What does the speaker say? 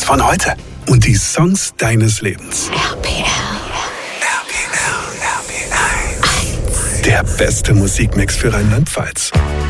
Hits von heute und die Songs deines Lebens. RPR. Der beste Musikmix für Rheinland-Pfalz.